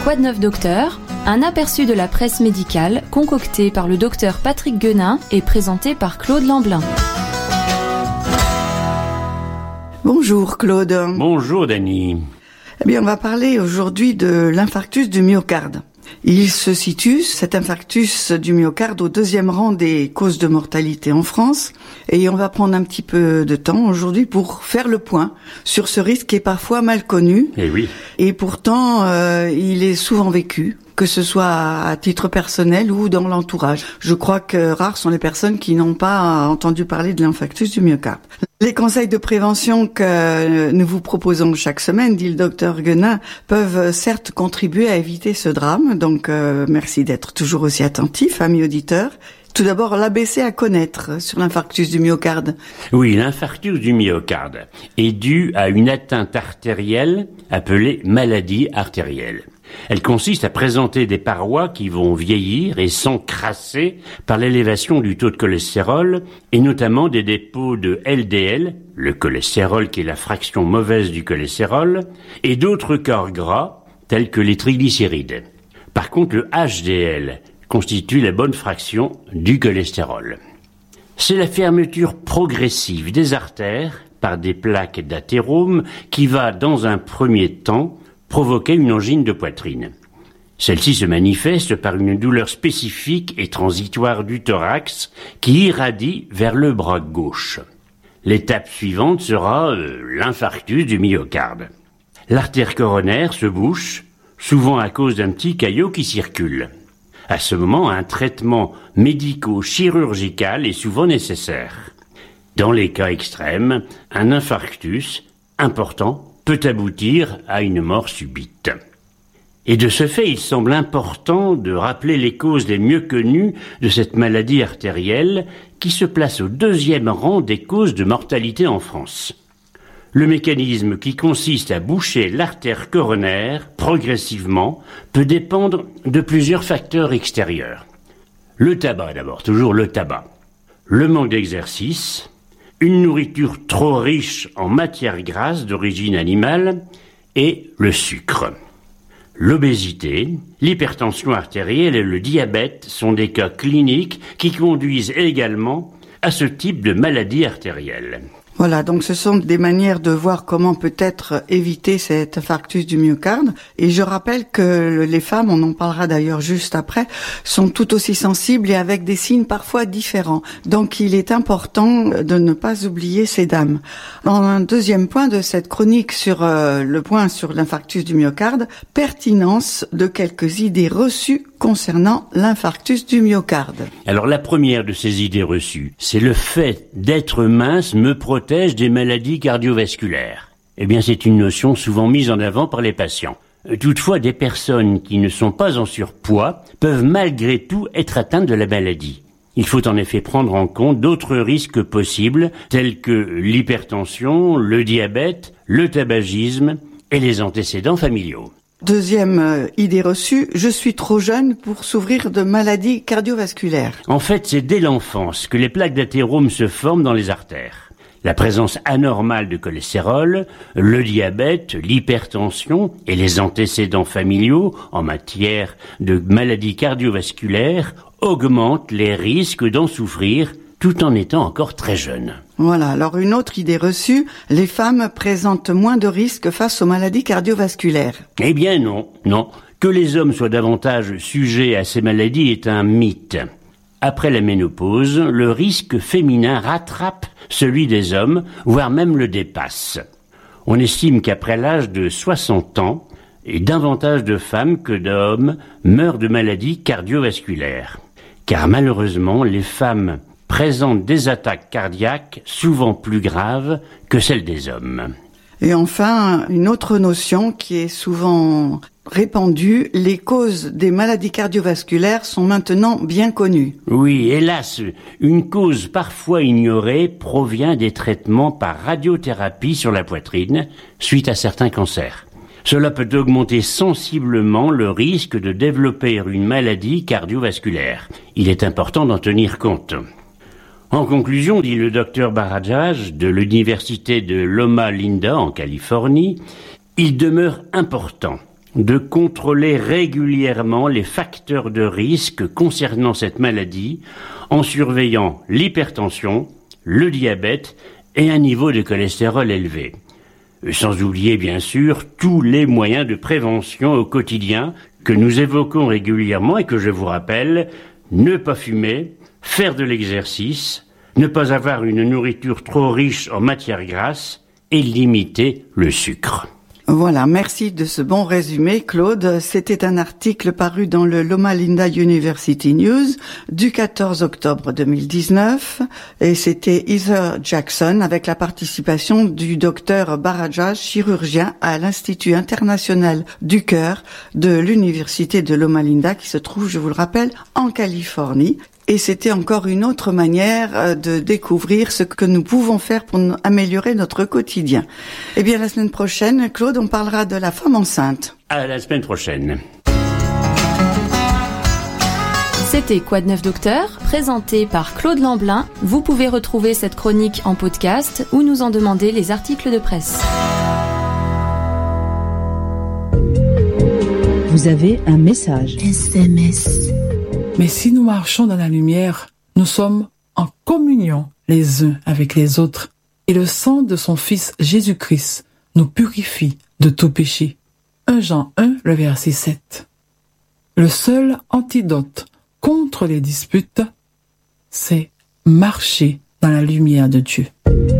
Quoi de neuf docteur? Un aperçu de la presse médicale concocté par le docteur Patrick Guenin et présenté par Claude Lamblin. Bonjour Claude. Bonjour Dany. Eh bien, on va parler aujourd'hui de l'infarctus du myocarde. Il se situe, cet infarctus du myocarde, au 2e rang des causes de mortalité en France. Et on va prendre un petit peu de temps aujourd'hui pour faire le point sur ce risque qui est parfois mal connu. Eh oui. Et pourtant, il est souvent vécu, que ce soit à titre personnel ou dans l'entourage. Je crois que rares sont les personnes qui n'ont pas entendu parler de l'infarctus du myocarde. Les conseils de prévention que nous vous proposons chaque semaine, dit le docteur Guenin, peuvent certes contribuer à éviter ce drame. Donc, merci d'être toujours aussi attentifs, amis auditeurs. Tout d'abord, l'ABC à connaître sur l'infarctus du myocarde. Oui, l'infarctus du myocarde est dû à une atteinte artérielle appelée maladie artérielle. Elle consiste à présenter des parois qui vont vieillir et s'encrasser par l'élévation du taux de cholestérol et notamment des dépôts de LDL, le cholestérol qui est la fraction mauvaise du cholestérol, et d'autres corps gras tels que les triglycérides. Par contre, le HDL constitue la bonne fraction du cholestérol. C'est la fermeture progressive des artères par des plaques d'athérome qui va, dans un premier temps, provoquer une angine de poitrine. Celle-ci se manifeste par une douleur spécifique et transitoire du thorax qui irradie vers le bras gauche. L'étape suivante sera l'infarctus du myocarde. L'artère coronaire se bouche, souvent à cause d'un petit caillot qui circule. À ce moment, un traitement médico-chirurgical est souvent nécessaire. Dans les cas extrêmes, un infarctus important peut aboutir à une mort subite. Et de ce fait, il semble important de rappeler les causes les mieux connues de cette maladie artérielle qui se place au 2e rang des causes de mortalité en France. Le mécanisme qui consiste à boucher l'artère coronaire progressivement peut dépendre de plusieurs facteurs extérieurs. Le tabac d'abord, toujours le tabac. Le manque d'exercice, une nourriture trop riche en matières grasses d'origine animale et le sucre. L'obésité, l'hypertension artérielle et le diabète sont des cas cliniques qui conduisent également à ce type de maladie artérielle. Voilà, donc ce sont des manières de voir comment peut-être éviter cet infarctus du myocarde. Et je rappelle que les femmes, on en parlera d'ailleurs juste après, sont tout aussi sensibles et avec des signes parfois différents. Donc il est important de ne pas oublier ces dames. Dans un deuxième point de cette chronique sur le point sur l'infarctus du myocarde, pertinence de quelques idées reçues concernant l'infarctus du myocarde. Alors la première de ces idées reçues, c'est le fait d'être mince me protège des maladies cardiovasculaires. Eh bien, c'est une notion souvent mise en avant par les patients. Toutefois, des personnes qui ne sont pas en surpoids peuvent malgré tout être atteintes de la maladie. Il faut en effet prendre en compte d'autres risques possibles, tels que l'hypertension, le diabète, le tabagisme et les antécédents familiaux. Deuxième idée reçue, je suis trop jeune pour souffrir de maladies cardiovasculaires. En fait, c'est dès l'enfance que les plaques d'athérome se forment dans les artères. La présence anormale de cholestérol, le diabète, l'hypertension et les antécédents familiaux en matière de maladies cardiovasculaires augmentent les risques d'en souffrir tout en étant encore très jeunes. Voilà, alors une autre idée reçue, les femmes présentent moins de risques face aux maladies cardiovasculaires. Eh bien non. Que les hommes soient davantage sujets à ces maladies est un mythe. Après la ménopause, le risque féminin rattrape celui des hommes, voire même le dépasse. On estime qu'après l'âge de 60 ans, davantage de femmes que d'hommes meurent de maladies cardiovasculaires. Car malheureusement, les femmes présentent des attaques cardiaques souvent plus graves que celles des hommes. Et enfin, une autre notion qui est souvent répandue, les causes des maladies cardiovasculaires sont maintenant bien connues. Oui, hélas, une cause parfois ignorée provient des traitements par radiothérapie sur la poitrine suite à certains cancers. Cela peut augmenter sensiblement le risque de développer une maladie cardiovasculaire. Il est important d'en tenir compte. En conclusion, dit le docteur Bharadwaj de l'université de Loma Linda en Californie, il demeure important de contrôler régulièrement les facteurs de risque concernant cette maladie en surveillant l'hypertension, le diabète et un niveau de cholestérol élevé. Sans oublier bien sûr tous les moyens de prévention au quotidien que nous évoquons régulièrement et que je vous rappelle, ne pas fumer, faire de l'exercice, ne pas avoir une nourriture trop riche en matières grasses et limiter le sucre. Voilà, merci de ce bon résumé, Claude. C'était un article paru dans le Loma Linda University News du 14 octobre 2019 et c'était Heather Jackson avec la participation du docteur Barajas, chirurgien à l'Institut international du cœur de l'Université de Loma Linda qui se trouve, je vous le rappelle, en Californie. Et c'était encore une autre manière de découvrir ce que nous pouvons faire pour améliorer notre quotidien. Eh bien, la semaine prochaine, Claude, on parlera de la femme enceinte. À la semaine prochaine. C'était Quoi de neuf docteur, présenté par Claude Lamblin. Vous pouvez retrouver cette chronique en podcast ou nous en demander les articles de presse. Vous avez un message. SMS. Mais si nous marchons dans la lumière, nous sommes en communion les uns avec les autres. Et le sang de son Fils Jésus-Christ nous purifie de tout péché. 1 Jean 1, le verset 7. Le seul antidote contre les disputes, c'est marcher dans la lumière de Dieu.